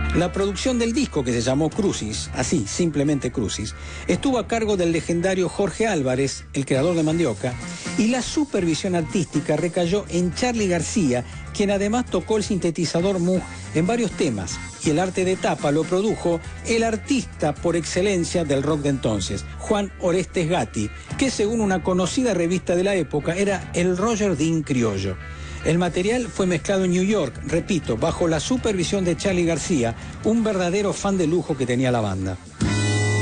La producción del disco, que se llamó Crucis, así, simplemente Crucis, estuvo a cargo del legendario Jorge Álvarez, el creador de Mandioca, y la supervisión artística recayó en Charly García, quien además tocó el sintetizador Moog en varios temas, y el arte de tapa lo produjo el artista por excelencia del rock de entonces, Juan Orestes Gatti, que según una conocida revista de la época era el Roger Dean criollo. El material fue mezclado en New York, repito, bajo la supervisión de Charly García, un verdadero fan de lujo que tenía la banda.